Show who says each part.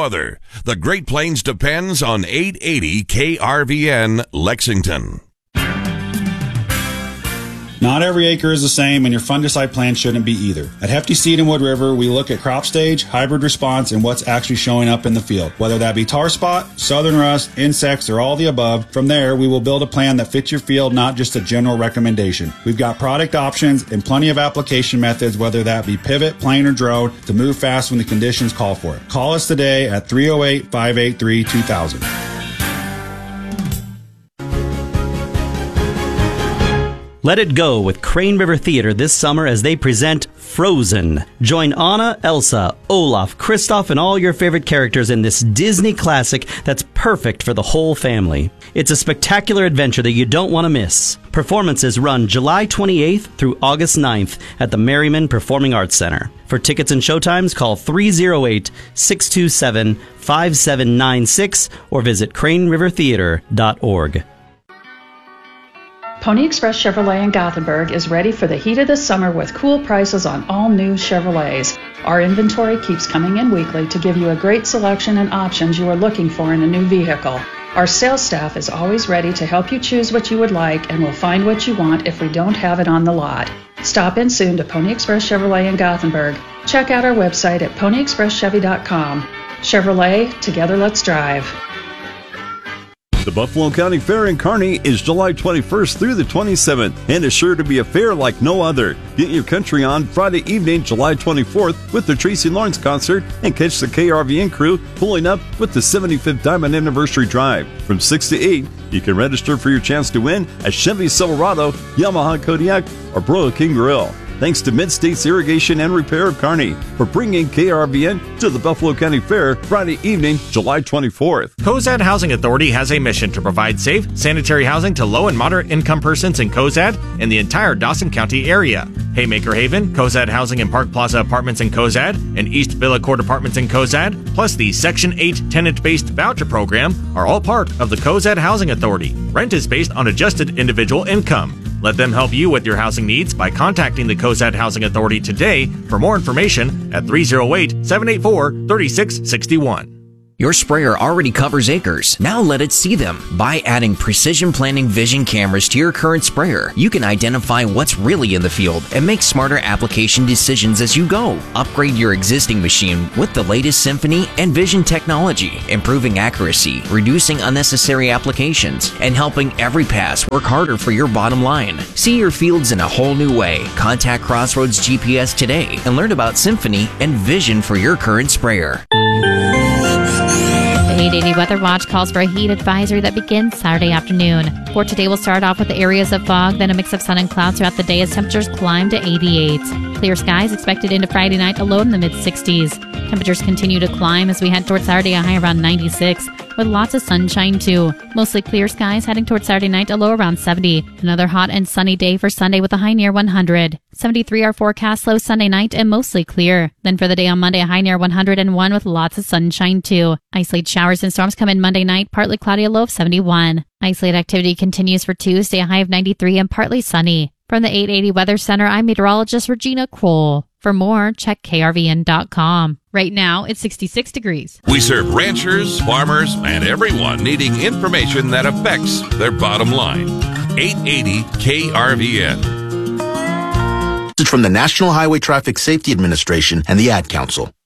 Speaker 1: other. The Great Plains depends on 880 KRVN Lexington.
Speaker 2: Not every acre is the same, and your fungicide plan shouldn't be either. At Hefty Seed in Wood River, we look at crop stage, hybrid response, and what's actually showing up in the field. Whether that be tar spot, southern rust, insects, or all the above, from there, we will build a plan that fits your field, not just a general recommendation. We've got product options and plenty of application methods, whether that be pivot, plane, or drone, to move fast when the conditions call for it. Call us today at 308-583-2000.
Speaker 3: Let it go with Crane River Theater this summer as they present Frozen. Join Anna, Elsa, Olaf, Kristoff, and all your favorite characters in this Disney classic that's perfect for the whole family. It's a spectacular adventure that you don't want to miss. Performances run July 28th through August 9th at the Merriman Performing Arts Center. For tickets and showtimes, call 308-627-5796 or visit cranerivertheater.org.
Speaker 4: Pony Express Chevrolet in Gothenburg is ready for the heat of the summer with cool prices on all new Chevrolets. Our inventory keeps coming in weekly to give you a great selection and options you are looking for in a new vehicle. Our sales staff is always ready to help you choose what you would like and will find what you want if we don't have it on the lot. Stop in soon to Pony Express Chevrolet in Gothenburg. Check out our website at ponyexpresschevy.com. Chevrolet, together let's drive.
Speaker 5: The Buffalo County Fair in Kearney is July 21st through the 27th and is sure to be a fair like no other. Get your country on Friday evening, July 24th with the Tracy Lawrence concert and catch the KRVN crew pulling up with the 75th Diamond Anniversary Drive. From 6 to 8, you can register for your chance to win a Chevy Silverado, Yamaha Kodiak, or Broil King Grill. Thanks to Mid-States Irrigation and Repair of Kearney for bringing KRVN to the Buffalo County Fair Friday evening, July 24th.
Speaker 6: Cozad Housing Authority has a mission to provide safe, sanitary housing to low and moderate income persons in Cozad and the entire Dawson County area. Haymaker Haven, Cozad Housing and Park Plaza Apartments in Cozad, and East Villa Court Apartments in Cozad, plus the Section 8 tenant-based voucher program are all part of the Cozad Housing Authority. Rent is based on adjusted individual income. Let them help you with your housing needs by contacting the Cozad Housing Authority today for more information at 308-784-3661.
Speaker 7: Your sprayer already covers acres. Now let it see them. By adding Precision Planting Vision cameras to your current sprayer, you can identify what's really in the field and make smarter application decisions as you go. Upgrade your existing machine with the latest Symphony and Vision technology, improving accuracy, reducing unnecessary applications, and helping every pass work harder for your bottom line. See your fields in a whole new way. Contact Crossroads GPS today and learn about Symphony and Vision for your current sprayer.
Speaker 8: The 880 Weather Watch calls for a heat advisory that begins Saturday afternoon. For today, we'll start off with the areas of fog, then a mix of sun and clouds throughout the day as temperatures climb to 88. Clear skies expected into Friday night, a low in the mid-60s. Temperatures continue to climb as we head towards Saturday, a high around 96, with lots of sunshine too. Mostly clear skies heading towards Saturday night, a low around 70. Another hot and sunny day for Sunday with a high near 100. 73 our forecast, low Sunday night and mostly clear. Then for the day on Monday, a high near 101 with lots of sunshine too. Isolated showers and storms come in Monday night, partly cloudy, a low of 71. Isolated activity continues for Tuesday, a high of 93 and partly sunny. From the 880 Weather Center, I'm meteorologist Regina Kroll. For more, check krvn.com. Right now, it's 66 degrees.
Speaker 1: We serve ranchers, farmers, and everyone needing information that affects their bottom line. 880 KRVN.
Speaker 9: From the National Highway Traffic Safety Administration and the Ad Council.